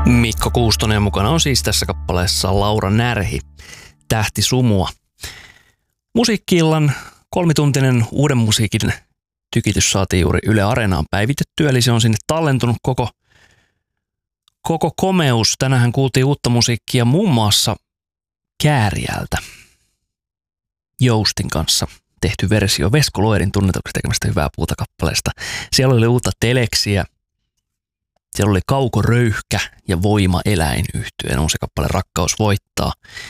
Mikko Kuustonen mukana on siis tässä kappaleessa Laura Närhi, Tähti sumua. Musiikki-illan 3-tuntinen uuden musiikin tykitys saatiin juuri Yle Areenaan päivitettyä, eli se on sinne tallentunut koko komeus. Tänään kuultiin uutta musiikkia muun muassa Kääriältä. Joustin kanssa tehty versio Vesko Loirin tunnetuksi tekemästä Hyvää puuta kappaleesta. Siellä oli uutta Teleksiä. Siellä oli Kauko Röyhkä ja Voima eläin -yhtyeen uusi kappale Rakkaus voittaa.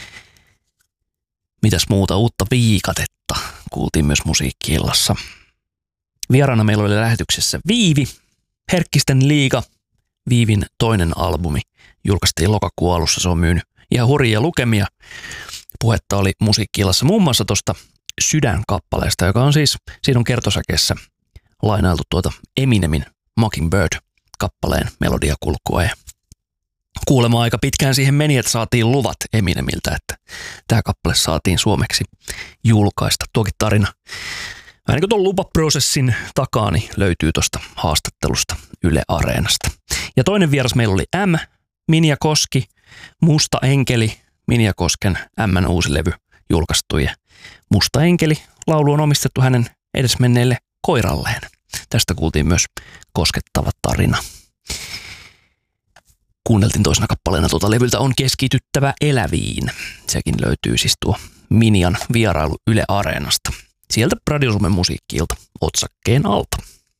Mitäs muuta? Uutta Viikatetta kuultiin myös musiikki-illassa. Vieraana meillä oli lähetyksessä Viivi, Herkkisten liiga. Viivin toinen albumi julkaistiin lokakuun alussa. Se on myynyt ihan hurjia lukemia. Puhetta oli musiikki-illassa muun muassa tuosta Sydän-kappaleesta, joka on siis, siinä on kertosäkeessä lainailtu tuota Eminemin Mockingbird-kappaleen melodiakulkua. Ja kuulemma aika pitkään siihen meni, että saatiin luvat Eminemiltä, että tämä kappale saatiin suomeksi julkaista. Tuokin tarina vähän niin kuin tuon lupaprosessin takaa niin löytyy tuosta haastattelusta Yle Areenasta. Ja toinen vieras meillä oli Minja Koski, Musta enkeli, Minja Kosken M:n uusi levy julkaistu. Ja Musta enkeli -laulu on omistettu hänen edesmenneelle koiralleen. Tästä kuultiin myös koskettava tarina. Kuunneltiin toisena kappaleena tuota levyltä On keskityttävä eläviin. Sekin löytyy siis tuo Minjan vierailu Yle Areenasta. Sieltä Radio Suomen musiikki-ilta otsakkeen alta.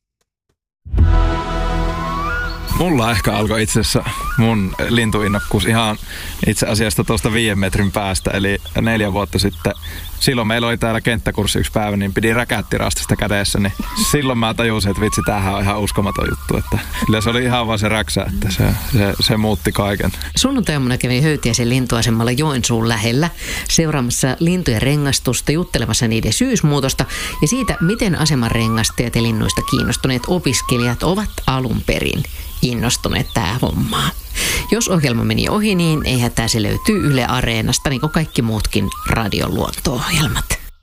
Mulla ehkä alkoi itse asiassa mun lintuinnokkuus ihan itse asiassa tuosta 5 metrin päästä, eli 4 vuotta sitten. Silloin meillä oli täällä kenttäkurssi yksi päivä, niin pidin räkättirastista kädessä, niin silloin mä tajusin, että vitsi, tämähän on ihan uskomaton juttu. Että kyllä se oli ihan vaan se räksä, että se muutti kaiken. Sunnuntaina kävin Höytiäisen lintuasemalla Joensuun lähellä seuraamassa lintujen rengastusta, juttelemassa niiden syysmuutosta ja siitä, miten asemanrengastajat ja linnuista kiinnostuneet opiskelijat ovat alun perin innostuneet tähän hommaan. Jos ohjelma meni ohi, niin ei hätää, se löytyy Yle Areenasta, niin kuin kaikki muutkin radion luonto-ohjelmat.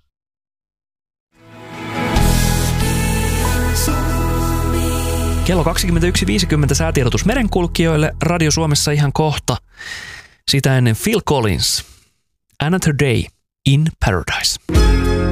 Kello 21.50 säätiedotus merenkulkijoille. Radio Suomessa ihan kohta. Sitä ennen Phil Collins, Another Day in Paradise.